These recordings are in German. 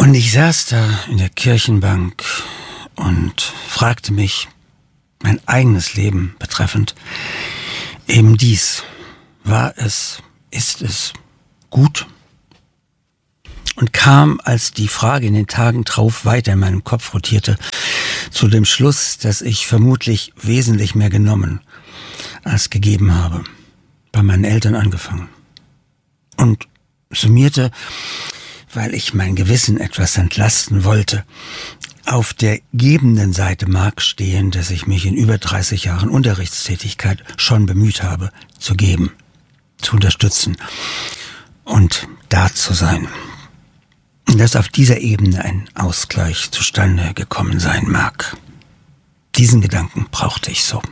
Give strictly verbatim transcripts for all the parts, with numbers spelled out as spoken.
Und ich saß da in der Kirchenbank und fragte mich, mein eigenes Leben betreffend, eben dies: War es, ist es gut? Und kam, als die Frage in den Tagen drauf weiter in meinem Kopf rotierte, zu dem Schluss, dass ich vermutlich wesentlich mehr genommen als gegeben habe, bei meinen Eltern angefangen. Und summierte, weil ich mein Gewissen etwas entlasten wollte, auf der gebenden Seite mag stehen, dass ich mich in über dreißig Jahren Unterrichtstätigkeit schon bemüht habe, zu geben, zu unterstützen und da zu sein. Dass auf dieser Ebene ein Ausgleich zustande gekommen sein mag. Diesen Gedanken brauchte ich so.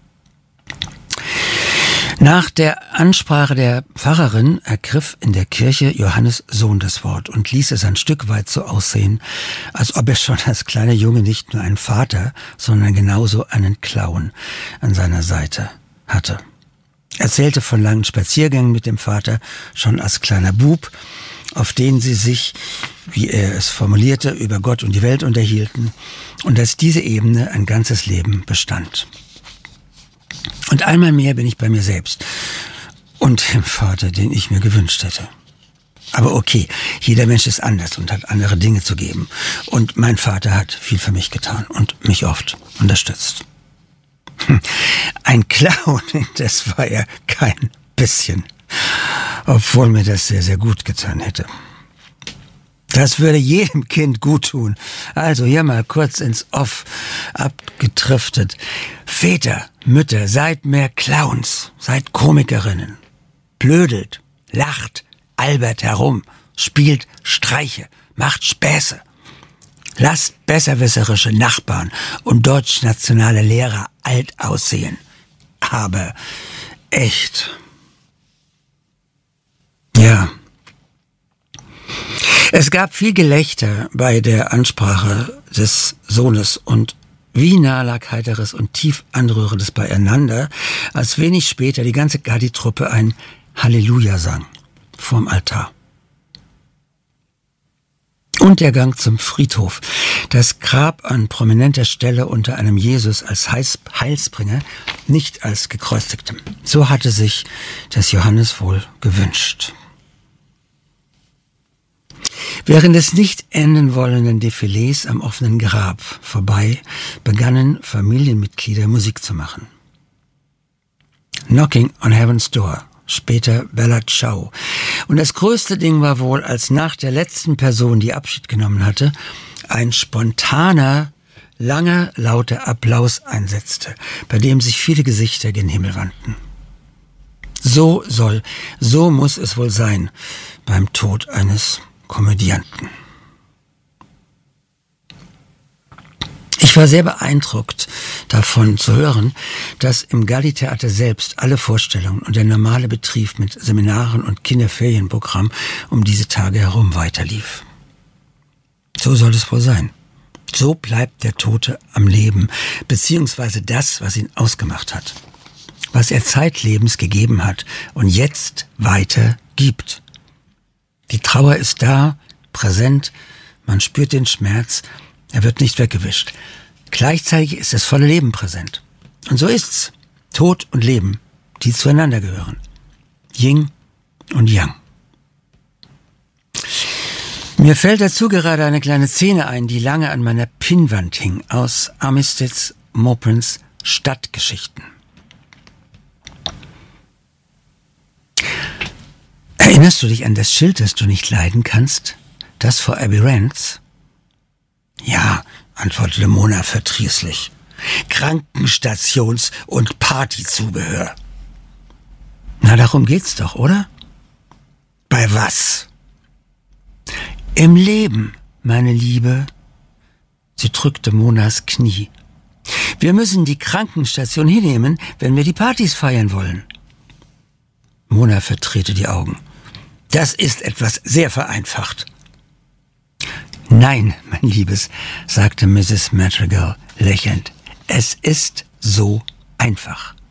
Nach der Ansprache der Pfarrerin ergriff in der Kirche Johannes Sohn das Wort und ließ es ein Stück weit so aussehen, als ob er schon als kleiner Junge nicht nur einen Vater, sondern genauso einen Clown an seiner Seite hatte. Er erzählte von langen Spaziergängen mit dem Vater, schon als kleiner Bub, auf denen sie sich, wie er es formulierte, über Gott und die Welt unterhielten, und dass diese Ebene ein ganzes Leben bestand. Und einmal mehr bin ich bei mir selbst und dem Vater, den ich mir gewünscht hätte. Aber okay, jeder Mensch ist anders und hat andere Dinge zu geben. Und mein Vater hat viel für mich getan und mich oft unterstützt. Ein Clown, das war er kein bisschen. Obwohl mir das sehr, sehr gut getan hätte. Das würde jedem Kind gut tun. Also hier mal kurz ins Off abgedriftet. Väter, Mütter, seid mehr Clowns, seid Komikerinnen. Blödelt, lacht, albert herum, spielt Streiche, macht Späße. Lasst besserwisserische Nachbarn und deutschnationale Lehrer alt aussehen. Aber echt. Ja. Es gab viel Gelächter bei der Ansprache des Sohnes und wie nah lag Heiteres und tief Anrührendes beieinander, als wenig später die ganze Gardi-Truppe ein Halleluja sang vorm Altar. Und der Gang zum Friedhof, das Grab an prominenter Stelle unter einem Jesus als Heilsbringer, nicht als Gekreuzigtem. So hatte sich das Johannes wohl gewünscht. Während des nicht enden wollenden Defilés am offenen Grab vorbei begannen Familienmitglieder Musik zu machen. Knocking on Heaven's Door, später Bella Ciao. Und das größte Ding war wohl, als nach der letzten Person, die Abschied genommen hatte, ein spontaner, langer, lauter Applaus einsetzte, bei dem sich viele Gesichter gen Himmel wandten. So soll, so muss es wohl sein beim Tod eines Komödianten. Ich war sehr beeindruckt davon zu hören, dass im Galli-Theater selbst alle Vorstellungen und der normale Betrieb mit Seminaren und Kinderferienprogramm um diese Tage herum weiterlief. So soll es wohl sein. So bleibt der Tote am Leben, beziehungsweise das, was ihn ausgemacht hat, was er zeitlebens gegeben hat und jetzt weiter gibt. Die Trauer ist da, präsent, man spürt den Schmerz, er wird nicht weggewischt. Gleichzeitig ist das volle Leben präsent. Und so ist's. Tod und Leben, die zueinander gehören. Yin und Yang. Mir fällt dazu gerade eine kleine Szene ein, die lange an meiner Pinnwand hing, aus Armistead Maupins Stadtgeschichten. Erinnerst du dich an das Schild, das du nicht leiden kannst? Das vor Abbey Rance? Ja, antwortete Mona verdrießlich. Krankenstations- und Partyzubehör. Na, darum geht's doch, oder? Bei was? Im Leben, meine Liebe. Sie drückte Monas Knie. Wir müssen die Krankenstation hinnehmen, wenn wir die Partys feiern wollen. Mona verdrehte die Augen. Das ist etwas sehr vereinfacht. Nein, mein Liebes, sagte Misses Madrigal lächelnd. Es ist so einfach.